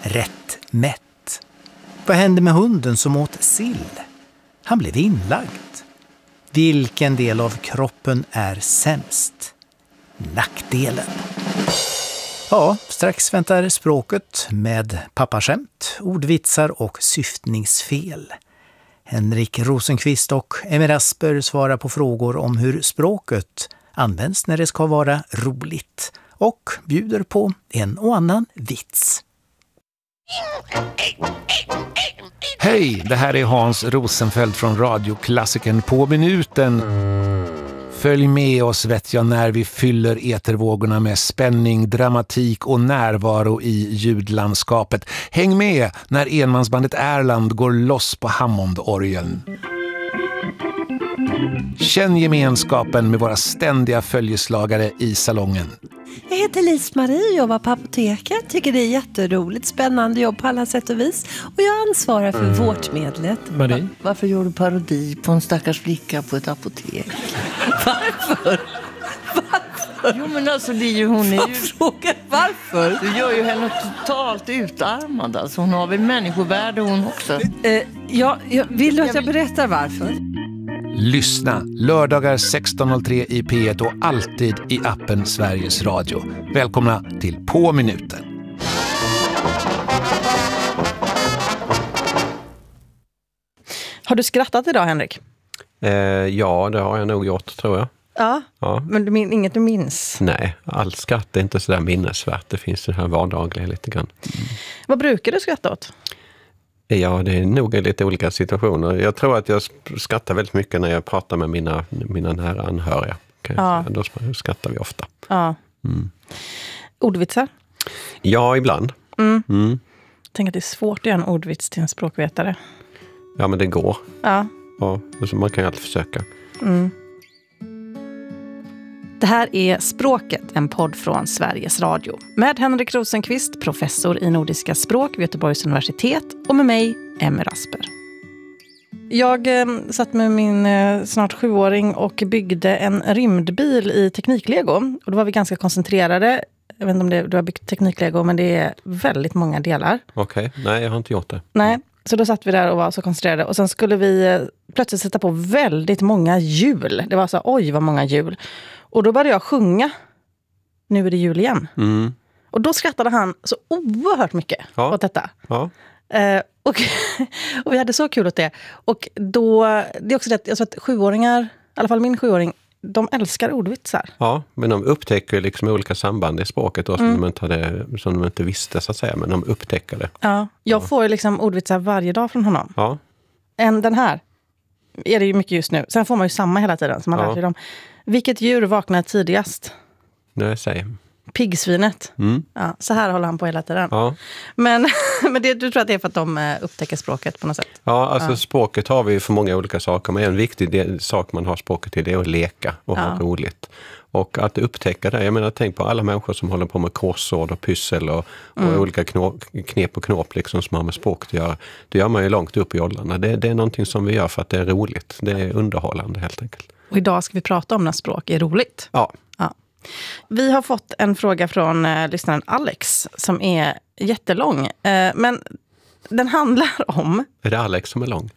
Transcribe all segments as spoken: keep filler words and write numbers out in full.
rätt mätt. Vad hände med hunden som åt sill? Han blev inlagd. Vilken del av kroppen är sämst? Nackdelen. Ja, strax väntar språket med pappaskämt, ordvitsar och syftningsfel. Henrik Rosenqvist och Emmy Rasper svarar på frågor om hur språket används när det ska vara roligt och bjuder på en och annan vits. Hej, det här är Hans Rosenfeldt från radioklassikern På minuten. Följ med oss vet jag när vi fyller etervågorna med spänning, dramatik och närvaro i ljudlandskapet. Häng med när enmansbandet Erland går loss på Hammondorgeln. Känn gemenskapen med våra ständiga följeslagare i salongen. Jag heter Lis-Marie och jobbar på apoteket. Tycker det är jätteroligt, spännande jobb på alla sätt och vis. Och jag ansvarar för mm. vårdmedlet. Marie? Va- varför gör du parodi på en stackars flicka på ett apotek? Varför? Varför? Jo men alltså det är ju hon är ju... Fråga varför? Du gör ju henne totalt utarmad. Alltså hon har väl människovärde hon också. Eh, ja, jag vill du att jag berättar varför? Lyssna lördagar sexton noll tre i P ett och alltid i appen Sveriges Radio. Välkomna till På minuten. Har du skrattat idag, Henrik? Eh, ja, det har jag nog gjort, tror jag. Ja, ja. Men du min, inget du minns? Nej, allt skratt är inte så där minnesvärt. Det finns det här vardagliga lite grann. Mm. Vad brukar du skratta åt? Ja, det är nog i lite olika situationer. Jag tror att jag skrattar väldigt mycket när jag pratar med mina, mina nära anhöriga. Ja. Då skrattar vi ofta. Ja. Mm. Ordvitsar? Ja, ibland. Mm. Mm. Jag tänker att det är svårt att göra en ordvits till en språkvetare. Ja, men det går. Ja. Ja, alltså man kan ju alltid försöka. Mm. Det här är Språket, en podd från Sveriges Radio. Med Henrik Rosenqvist, professor i nordiska språk vid Göteborgs universitet. Och med mig, Emmy Rasper. Jag eh, satt med min eh, snart sjuåring och byggde en rymdbil i tekniklego. Och då var vi ganska koncentrerade. Jag vet inte om det, du har byggt tekniklego, men det är väldigt många delar. Okej, okay. Nej jag har inte gjort det. Nej, så då satt vi där och var så koncentrerade. Och sen skulle vi eh, plötsligt sätta på väldigt många hjul. Det var så, oj vad många hjul. Och då började jag sjunga. Nu är det jul igen. Mm. Och då skrattade han så oerhört mycket ja. åt detta. Ja. Eh, och, och vi hade så kul åt det. Och då, det är också det, jag tror att sjuåringar, i alla fall min sjuåring, de älskar ordvitsar. Ja, men de upptäcker liksom olika samband i språket då, som, Mm. de inte hade, som de inte visste så att säga, men de upptäcker det. Ja, jag ja. får ju liksom ordvitsar varje dag från honom. Ja. En, den här är det ju mycket just nu. Sen får man ju samma hela tiden som man ja. lär sig dem. Vilket djur vaknar tidigast? Nej, säg. Piggsvinet. Mm. Ja, så här håller han på hela tiden. Ja. Men, men det, du tror att det är för att de eh, upptäcker språket på något sätt? Ja, alltså ja. språket har vi för många olika saker. Men en viktig del, sak man har språket till, det är att leka och ja. ha roligt. Och att upptäcka det, jag menar tänk på alla människor som håller på med korsord och pyssel och, mm. och olika knop, knep och knåp liksom, som har med språket att göra. Det gör man ju långt upp i åldrarna. Det, det är någonting som vi gör för att det är roligt. Det är underhållande helt enkelt. Och idag ska vi prata om när språk är roligt. Ja. ja. Vi har fått en fråga från eh, lyssnaren Alex som är jättelång. Eh, men den handlar om... Är det Alex som är lång?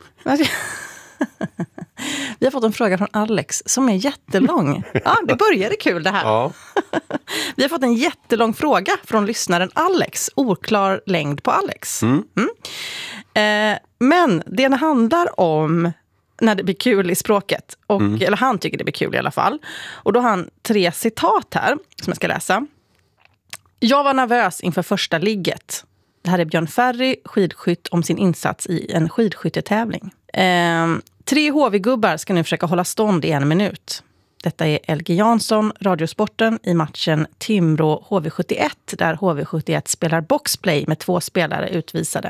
Vi har fått en fråga från Alex som är jättelång. Ja, det började kul det här. Ja. Vi har fått en jättelång fråga från lyssnaren Alex. Oklar längd på Alex. Mm. Mm. Eh, men det handlar om när det blir kul i språket. Och, mm. Eller han tycker det blir kul i alla fall. Och då har han tre citat här som jag ska läsa. Jag var nervös inför första ligget. Det här är Björn Ferry, skidskytt, om sin insats i en skidskyttetävling. Eh, tre H V-gubbar ska nu försöka hålla stånd i en minut. Detta är L G Jansson, Radiosporten, i matchen Timrå H V sjuttioett, där H V sjuttioett spelar boxplay med två spelare utvisade.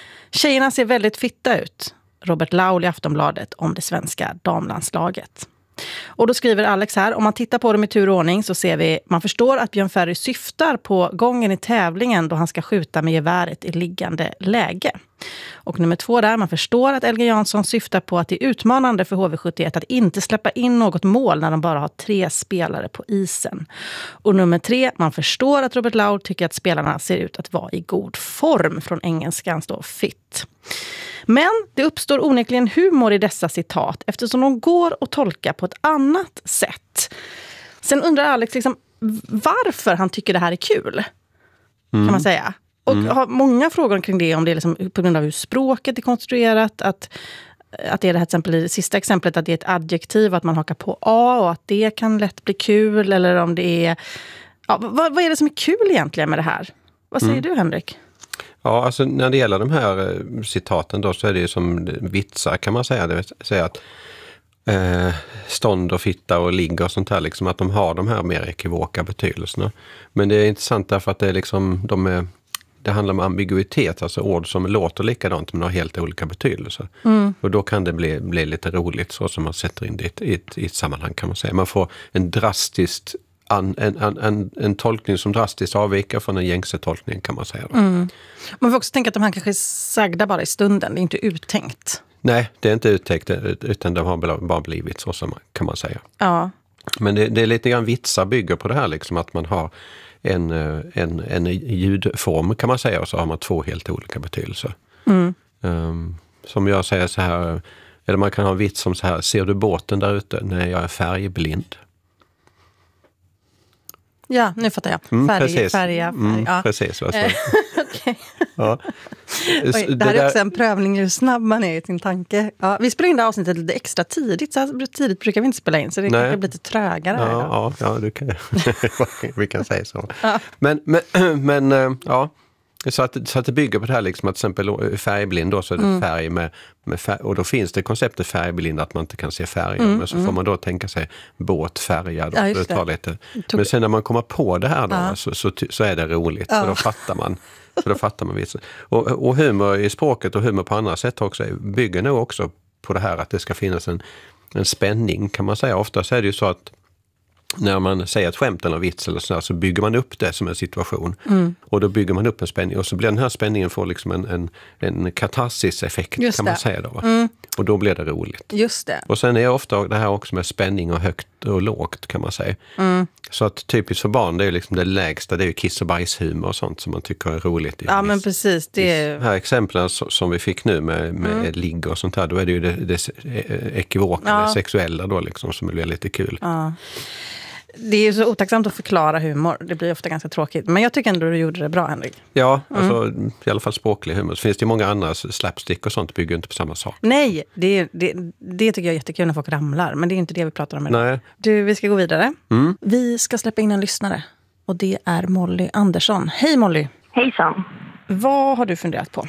Tjejerna ser väldigt fitta ut. Robert Laul i Aftonbladet om det svenska damlandslaget. Och då skriver Alex här, om man tittar på dem i tur och ordning så ser vi, man förstår att Björn Ferry syftar på gången i tävlingen då han ska skjuta med geväret i liggande läge. Och nummer två där, man förstår att Elger Jansson syftar på att det är utmanande för H V sjuttioett att inte släppa in något mål när de bara har tre spelare på isen. Och nummer tre, man förstår att Robert Laul tycker att spelarna ser ut att vara i god form, från engelskan står fit. Men det uppstår onekligen humor i dessa citat eftersom de går att tolka på ett annat sätt. Sen undrar Alex liksom varför han tycker det här är kul, mm. kan man säga. Och mm. har många frågor kring det, om det är liksom på grund av hur språket är konstruerat, att, att det är det här till exempel, det sista exemplet, att det är ett adjektiv, att man hakar på A och att det kan lätt bli kul, eller om det är... Ja, vad, vad är det som är kul egentligen med det här? Vad säger mm. du, Henrik? Ja, alltså när det gäller de här citaten då, så är det ju som vitsar, kan man säga. Det vill säga att eh, stånd och fitta och ligg och sånt här, liksom, att de har de här mer ekivoka betydelserna. Men det är intressant därför att det är liksom, de är, det handlar om ambiguitet, alltså ord som låter likadant men har helt olika betydelser. Mm. Och då kan det bli, bli lite roligt så som man sätter in det i ett, i ett sammanhang, kan man säga. Man får en drastiskt En, en, en, en tolkning som drastiskt avviker från en gängse tolkning, kan man säga. Mm. Man får också tänka att de här kanske är sagda bara i stunden. Det är inte uttänkt. Nej, det är inte uttänkt, utan de har bara blivit så, som kan man säga. Ja. Men det, det är lite grann vitsar bygger på det här, liksom, att man har en, en, en ljudform, kan man säga, och så har man två helt olika betydelser. Mm. Um, som jag säger så här, eller man kan ha en vits som så här: ser du båten där ute? Nej, jag är färgblind. Ja, nu fattar jag. Färg, mm, precis. Färja, färg. Mm, ja. Precis. Alltså. Okay. Ja. Oj, det, det här är där... också en prövning hur snabb man är i sin tanke. Ja, vi spelar in det här avsnittet lite extra tidigt. Så här tidigt brukar vi inte spela in, så det kanske blir lite trögare. Ja, ja, ja, du kan, vi kan säga så. Ja. Men, men, men ja, så att, så att det bygger på det här, liksom, att till exempel färgblind då, så är det mm. färg med, med färg, och då finns det konceptet färgblind, att man inte kan se färger, mm, men så mm. får man då tänka sig båtfärgad. Ja, det tar lite. Men sen när man kommer på det här då, ja. så, så, så är det roligt, ja. för då fattar man. För då fattar man vitsen. Och, och humor i språket och humor på andra sätt också bygger nog också på det här att det ska finnas en, en spänning, kan man säga. Ofta så är det ju så att när man säger ett skämt eller vits eller sådär, så bygger man upp det som en situation. Mm. Och då bygger man upp en spänning. Och så blir den här spänningen får liksom en, en, en katarsis-effekt, Just kan det. man säga då. Mm. Och då blir det roligt. Just det. Och sen är ofta det här också med spänning och högt och lågt, kan man säga. Mm. Så att typiskt för barn, det är liksom det lägsta, det är ju kiss- och bajshumor och sånt som man tycker är roligt. Ja, men precis. Det är... De här exemplen som vi fick nu med, med mm. ligg och sånt här, då är det ju det, det ekivoka, ja. det sexuella då liksom, som blir lite kul. Ja. Det är ju så otacksamt att förklara humor. Det blir ofta ganska tråkigt. Men jag tycker ändå du gjorde det bra, Henrik. Ja, alltså, mm. i alla fall språklig humor. Så finns det ju många andra, slapstick och sånt bygger inte på samma sak. Nej, det, det, det tycker jag är jättekul när folk ramlar. Men det är inte det vi pratar om idag. Nej. Du, vi ska gå vidare. Mm. Vi ska släppa in en lyssnare. Och det är Molly Andersson. Hej Molly! Hejsan! Vad har du funderat på?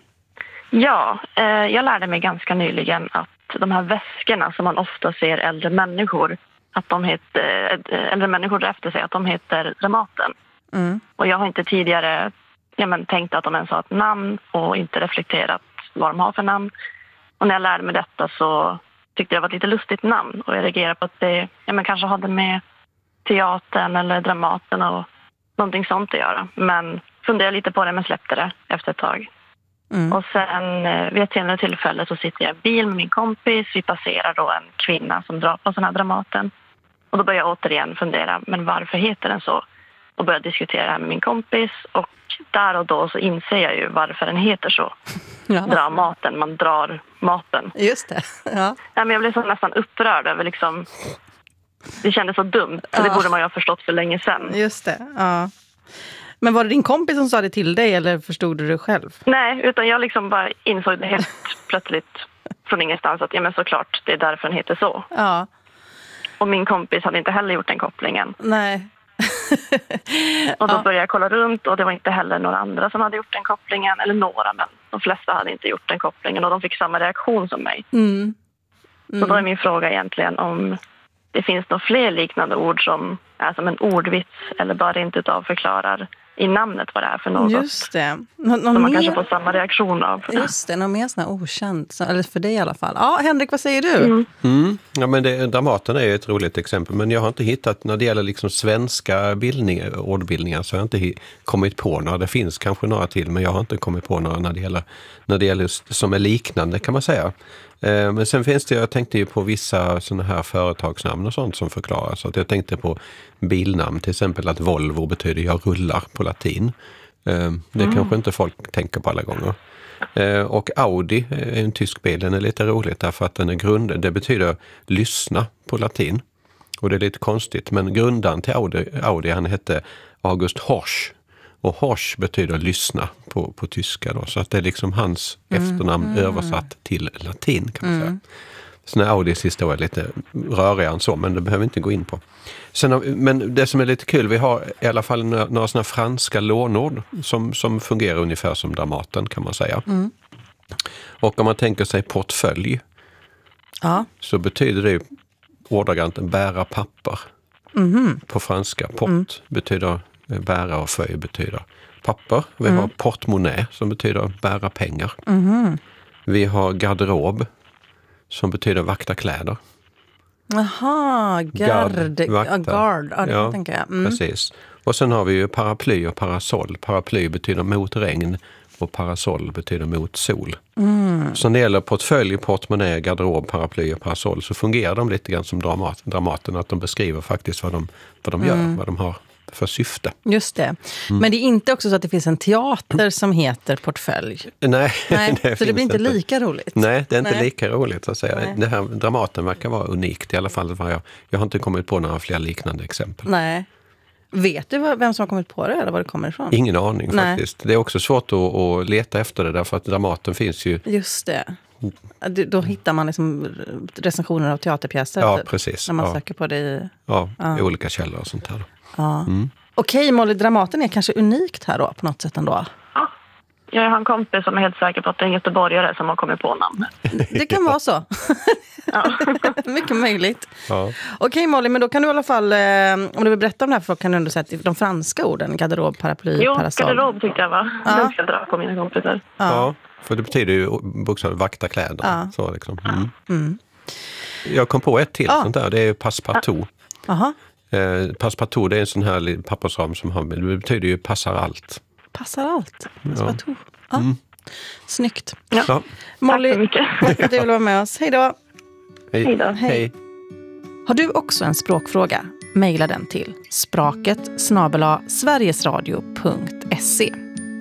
Ja, eh, jag lärde mig ganska nyligen att de här väskorna som man ofta ser äldre människor, att de heter, äldre människor efter sig, att de heter Dramaten. Mm. Och jag har inte tidigare ja, men, tänkt att de ens har ett namn och inte reflekterat vad de har för namn. Och när jag lärde mig detta så tyckte jag det var ett lite lustigt namn. Och jag reagerade på att det ja, men, kanske hade med teatern eller Dramaten och någonting sånt att göra. Men funderade lite på det, men släppte det efter ett tag. Mm. Och sen vid ett senare tillfälle så sitter jag i bil med min kompis. Vi passerar då en kvinna som drar på sån här Dramaten. Och då börjar jag återigen fundera, men varför heter den så? Och börjar diskutera med min kompis. Och där och då så inser jag ju varför den heter så. Ja. Dra maten, man drar maten. Just det, ja. Ja, men jag blev så nästan upprörd över liksom... Det kändes så dumt, så ja. Det borde man ju ha förstått för länge sedan. Just det, ja. Men var det din kompis som sa det till dig eller förstod du det själv? Nej, utan jag liksom bara insåg det helt plötsligt från ingenstans att ja, men såklart, det är därför den heter så. Ja. Och min kompis hade inte heller gjort den kopplingen. Nej. Och då började jag kolla runt och det var inte heller några andra som hade gjort den kopplingen. Eller några, men de flesta hade inte gjort den kopplingen och de fick samma reaktion som mig. Mm. Mm. Så då är min fråga egentligen om det finns några fler liknande ord som är som en ordvits eller bara inte utav förklarar i namnet vad det är för något. Just det. Nå- någon som man mer... kanske får samma reaktion av. Just det, någon mer sån här okänd, så- eller för dig i alla fall. Ja, Henrik, vad säger du? Mm. Mm. Ja, men det, Dramaten är ju ett roligt exempel, men jag har inte hittat, när det gäller liksom svenska bildningar, ordbildningar, så har jag inte hi- kommit på några. Det finns kanske några till, men jag har inte kommit på några när det gäller, när det gäller just, som är liknande, kan man säga. Eh, men sen finns det, jag tänkte ju på vissa sådana här företagsnamn och sånt som förklaras. Så att jag tänkte på bilnamn, till exempel att Volvo betyder jag rullar på latin. Eh, det Mm. kanske inte folk tänker på alla gånger. Eh, och Audi är en tysk bil, den är lite roligt därför att den är grund, det betyder lyssna på latin. Och det är lite konstigt, men grundaren till Audi, Audi han hette August Horsch. Och Horsch betyder lyssna på, på tyska då, så att det är liksom hans efternamn Mm. översatt till latin, kan man säga. Så när Audis historia är lite rörigare än så, men det behöver vi inte gå in på. Sen, har- men det som är lite kul, vi har i alla fall några, några såna franska lånord som, som fungerar ungefär som Dramaten, kan man säga. Och om man tänker sig portfölj, Ja. så betyder det ordagrant bära papper. På franska. Port betyder bära och följ betyder papper. Vi har portmonnaie som betyder bära pengar. Vi har garderob som betyder vakta kläder. Jaha, gard. Gard, vakta. Ja, guard. Ja, det Ja, tänker jag. Mm. Precis. Och sen har vi ju paraply och parasoll. Paraply betyder mot regn och parasoll betyder mot sol. Så när det gäller portfölj, portmonnaie, garderob, paraply och parasoll så fungerar de lite grann som dramat, Dramaten, att de beskriver faktiskt vad de, vad de gör, vad de har för syfte. Just det. Men det är inte också så att det finns en teater som heter Portfölj. Nej, Nej, så det finns blir inte lika roligt. Nej, det är inte Nej. lika roligt att säga. Nej. Det här Dramaten verkar vara unikt, i alla fall var jag, jag har inte kommit på några fler liknande exempel. Nej. Vet du vad- vem som har kommit på det eller var det kommer ifrån? Ingen aning Nej. faktiskt. Det är också svårt att, att leta efter det därför att Dramaten finns ju. Just det. Du- Då hittar man liksom recensioner av teaterpjäser. Ja, typ, precis. När man Ja. söker på det i... Ja, i olika källor och sånt här. Ja. Okej, Molly, Dramaten är kanske unikt här då på något sätt ändå. Ja. Jag har en kompis som är helt säker på att det är en göteborgare som har kommit på namnet. Det kan vara så. Ja. Mycket möjligt. Ja. Okej, Molly, men då kan du i alla fall, eh, om du vill berätta om det här, för kan du ändå säga att de franska orden, garderob, paraply, Jo, parasoll. garderob tyckte jag var Ja. ganska bra på mina kompisar. Ja, för det betyder ju bokstavligt vakta kläder. Ja. Så liksom. Mm. Jag kom på ett till Ja. sånt där, det är ju passepartout. Jaha, Eh, passepartout, det är en sån här liten pappersram som har, det betyder ju passar allt. passar allt. Passepartout. Ja. Snyggt. Ja. Molly, Tack så mycket. tack för att du ville vara med oss. Hej då. Hej. Hej då. Hej. Har du också en språkfråga? Maila den till spraket snabel-a sverigesradio punkt se.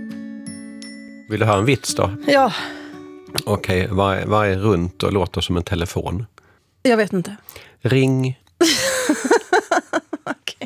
Vill du höra en vits då? Ja, Okej, vad, är- vad är runt och låter som en telefon? jag vet inte. Ring. Okej.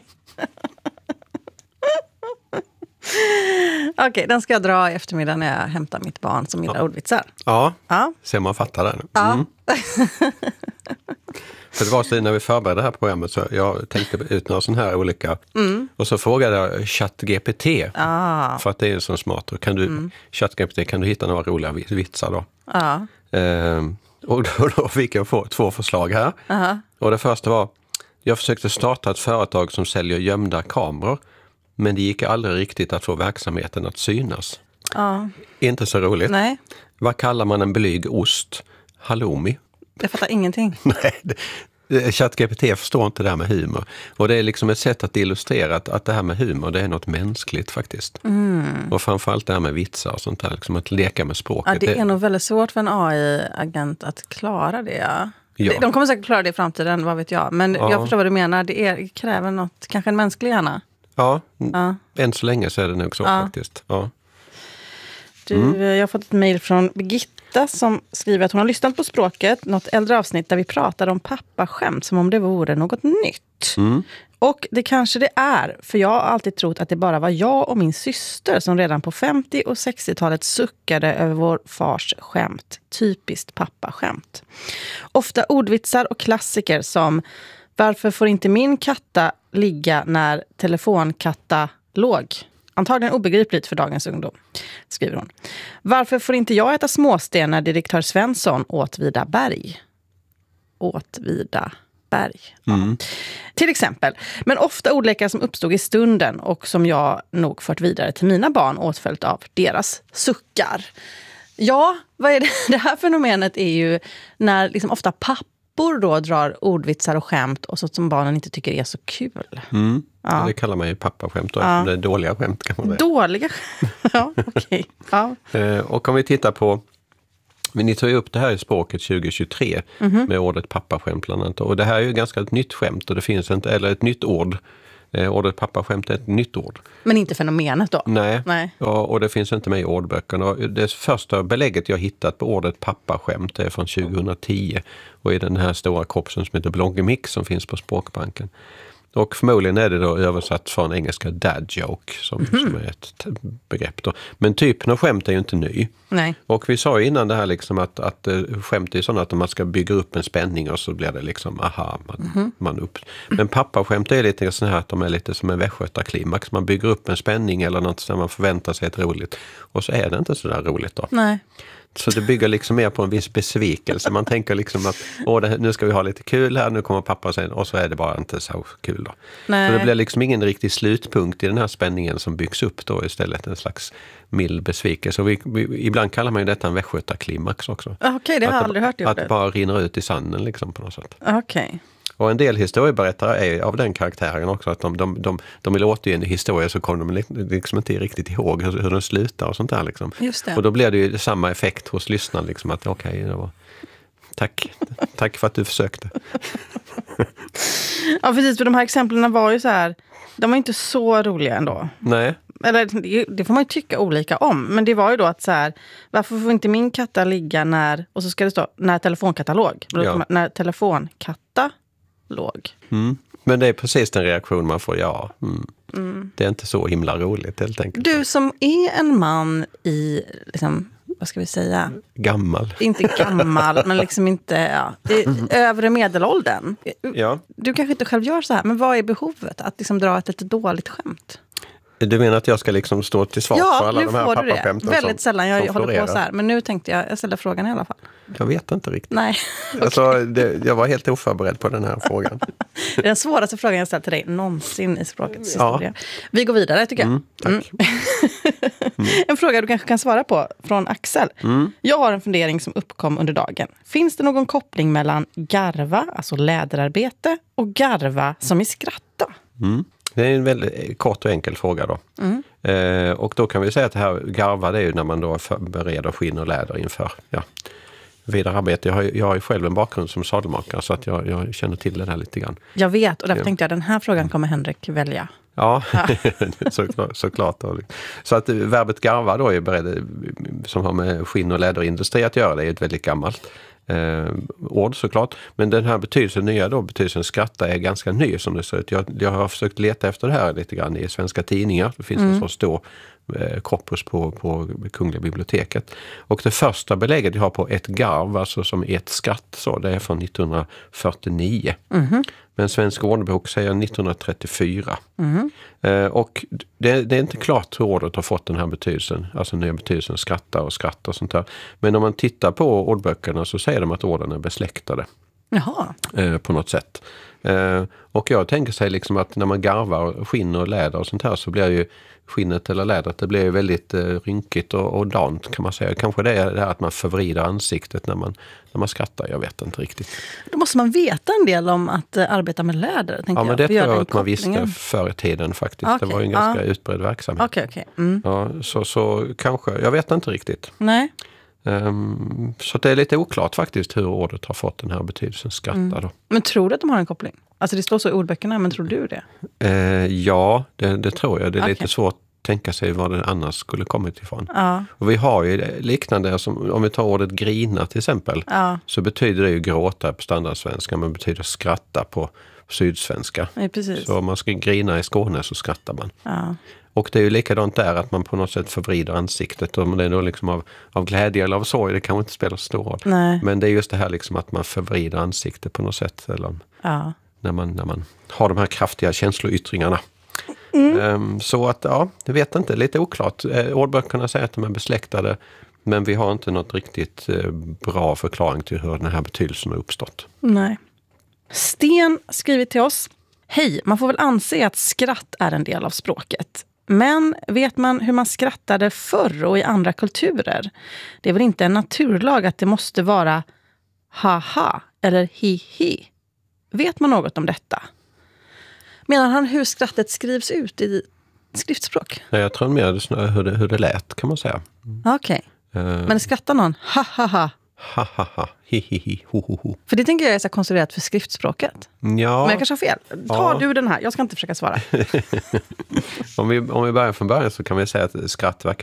Okej, den ska jag dra i eftermiddag när jag hämtar mitt barn som gillar ordvitsar. Ja, Ja. ser man fattar den. Ja. Mm. För det var så när vi förberedde det här programmet så jag tänkte ut några sådana här olika. Och så frågade jag ChatGPT. Ah, För att det är en sån smart. Och kan du, ChatGPT, kan du hitta några roliga vi- vitsar då? ja. Ehm, och då, då fick jag få, två förslag här. Aha. Och det första var, jag försökte starta ett företag som säljer gömda kameror. Men det gick aldrig riktigt att få verksamheten att synas. Ja. Inte så roligt. Nej, Vad kallar man en blyg ost? Halloumi. jag fattar ingenting. Nej, det- ChatGPT förstår inte det här med humor. Och det är liksom ett sätt att illustrera att, att det här med humor, det är något mänskligt faktiskt. Och framförallt det här med vitsar och sånt där, liksom att leka med språket. Ja, det är nog väldigt svårt för en A I-agent att klara det. Ja. Ja. De kommer säkert klara det i framtiden, vad vet jag. Men Ja. jag förstår vad du menar. Det är, kräver något, kanske en mänsklig hjärna. Ja, Ja. än så länge så är det nog så Ja. faktiskt. Ja. Du, eh, Jag har fått ett mejl från Birgitta som skriver att hon har lyssnat på språket, något äldre avsnitt där vi pratade om pappaskämt som om det vore något nytt. Och det kanske det är, för jag har alltid trott att det bara var jag och min syster som redan på femtio- och sextiotalet suckade över vår fars skämt. Typiskt pappaskämt. Ofta ordvitsar och klassiker som varför får inte min katta ligga när telefonkatta låg? Antagligen obegripligt för dagens ungdom, skriver hon. Varför får inte jag äta småsten när direktör Svensson åt Vida berg? Åt Vida färg. Mm. Ja. Till exempel. Men ofta ordlekar som uppstod i stunden och som jag nog fört vidare till mina barn åtföljt av deras suckar. Ja, vad är det? Det här fenomenet är ju när liksom ofta pappor då drar ordvitsar och skämt och så som barnen inte tycker är så kul. Mm. Ja. Det kallar man ju pappaskämt då. Ja. Det är dåliga skämt kan man säga. Dåliga skämt? Ja, okej. Okay. Ja. Och om vi tittar på, men ni tar ju upp det här i språket tjugo tjugotre mm-hmm. med ordet pappaskämt bland annat. Och det här är ju ganska ett nytt skämt och det finns inte, eller ett nytt ord. Eh, ordet pappaskämt är ett nytt ord. Men inte fenomenet då? Nej, Nej. Ja, och det finns inte med i ordböckerna. Och det första belägget jag hittat på ordet pappaskämt är från tjugohundratio och i den här stora kopsen som heter Bloggemix som finns på Språkbanken. Och förmodligen är det då översatt från engelska dad joke som, mm. som är ett begrepp då. Men typen av skämt är ju inte ny. Nej. Och vi sa ju innan det här liksom att, att skämt är sådana att man ska bygga upp en spänning och så blir det liksom aha, man, mm. man upp. Men pappaskämt är lite så här att de är lite som en västgötaklimax. Man bygger upp en spänning eller något som man förväntar sig ett roligt. Och så är det inte så där roligt då. Nej. Så det bygger liksom mer på en viss besvikelse. Man tänker liksom att åh, det, nu ska vi ha lite kul här, nu kommer pappa sen och så är det bara inte så kul då. Nej. Så det blir liksom ingen riktig slutpunkt i den här spänningen som byggs upp då istället en slags mild besvikelse. Och vi, vi, ibland kallar man ju detta en västgötaklimax också. Okej, okay, det har jag att, aldrig hört det. Att det bara rinner ut i sanden liksom på något sätt. Okej. Okay. Och en del historieberättare är av den karaktären också att de, de, de, de vill återge en historia så kommer de liksom inte riktigt ihåg hur, hur den slutar och sånt där liksom. Just det. Och då blir det ju samma effekt hos lyssnaren liksom att okej, okay, var... tack, tack för att du försökte. Ja precis, för de här exemplen var ju så här, de var inte så roliga ändå. Nej. Eller det får man ju tycka olika om. Men det var ju då att så här, varför får inte min katta ligga när, och så ska det stå, när telefonkatalog. Ja. När telefonkatta låg. Mm. Men det är precis den reaktion man får, ja. Mm. Mm. Det är inte så himla roligt helt enkelt. Du som är en man i, liksom, vad ska vi säga? Gammal. Inte gammal, men liksom inte, ja, i övre medelåldern. Ja. Du kanske inte själv gör så här, men vad är behovet? Att liksom dra ett lite dåligt skämt? Du menar att jag ska liksom stå till svar ja, för alla de här pappaskämten? Ja, väldigt som, sällan jag som håller på så här. Men nu tänkte jag, jag ställer frågan i alla fall. Jag vet inte riktigt. Nej. Alltså, det, jag var helt oförberedd på den här frågan. Det är den svåraste frågan jag ställt till dig någonsin i språkets ja. historia. Vi går vidare tycker jag. Mm, tack. Mm. Mm. En fråga du kanske kan svara på från Axel. Mm. Jag har en fundering som uppkom under dagen. Finns det någon koppling mellan garva, alltså läderarbete, och garva som i skratta? Mm. Det är en väldigt kort och enkel fråga då. Mm. Eh, och då kan vi säga att det här garva, det är ju när man då bereder skinn och läder inför ja, vidare arbete. Jag har, jag har ju själv en bakgrund som sadelmakare så att jag, jag känner till det här lite grann. Jag vet, och därför ja. tänkte jag den här frågan kommer Henrik välja. Ja, ja. såklart. såklart. Så att verbet garva då är beredd, som har med skinn- och läderindustri att göra, det är ett väldigt gammalt eh, ord såklart. Men den här betydelsen, nya då, betydelsen skratta är ganska ny som det ser ut. Jag, jag har försökt leta efter det här lite grann i svenska tidningar. Det finns mm. en så stor eh, korpus på, på Kungliga biblioteket. Och det första belägget jag har på ett garv, alltså som ett skratt, så det är från nittonhundrafyrtionio. Mm. Men Svensk ordbok säger nittonhundratrettiofyra. Mm. Eh, och det, det är inte klart hur ordet har fått den här betydelsen. Alltså nya betydelsen skratta och skratta och sånt där. Men om man tittar på ordböckerna så säger de att orden är besläktade. Jaha. Eh, på något sätt. Eh, och jag tänker sig liksom att när man garvar skinn och läder och sånt här så blir ju skinnet eller lädret, det blir ju väldigt eh, rynkigt och, och dant kan man säga. Kanske det är det här att man förvrider ansiktet när man, när man skrattar, jag vet inte riktigt. Då måste man veta en del om att uh, arbeta med läder, tänker jag. Ja, men jag, det tror jag att man visste förr i tiden faktiskt. Okay, det var ju en ganska ja. utbredd verksamhet. Okay, okay. Mm. Ja, så, så kanske, jag vet inte riktigt. Nej. Um, så det är lite oklart faktiskt hur ordet har fått den här betydelsen skratta mm. då. Men tror du att de har en koppling? Alltså det står så i ordböckerna, men tror du det? Uh, ja, det, det tror jag. Det är okay. lite svårt att tänka sig vad det annars skulle kommit ifrån. Ja. Och vi har ju liknande, som, om vi tar ordet grina till exempel, ja. så betyder det ju gråta på standardsvenska, men betyder skratta på sydsvenska. Ja, precis. Så om man ska grina i Skåne så skrattar man. Ja. Och det är ju likadant där att man på något sätt förvrider ansiktet. Om det är då liksom av, av glädje eller av sorg, det kan inte spela stor roll. Nej. Men det är just det här liksom att man förvrider ansiktet på något sätt. Eller ja. när, man, när man har de här kraftiga känsloyttringarna. Mm. Um, så att, ja, jag vet inte, lite oklart. Eh, ordböckerna säger att de är besläktade, men vi har inte något riktigt eh, bra förklaring till hur den här betydelsen har uppstått. Nej. Sten skriver till oss. Hej, man får väl anse att skratt är en del av språket. Men vet man hur man skrattade förr och i andra kulturer? Det är väl inte en naturlag att det måste vara haha eller hi-hi. Vet man något om detta? Menar han hur skrattet skrivs ut i skriftspråk? Ja, jag tror mer hur det, hur det lät, kan man säga. Mm. Okej. Okay. Uh. Men skrattar någon? Ha-ha-ha. Ha-ha-ha. Hi-hi-hi. Ho-ho-ho. För det tänker jag är så konstruerat för skriftspråket. Ja. Men jag kanske har fel. Ta ja. du den här. Jag ska inte försöka svara. om, vi, om vi börjar från början så kan vi säga att skratt verkar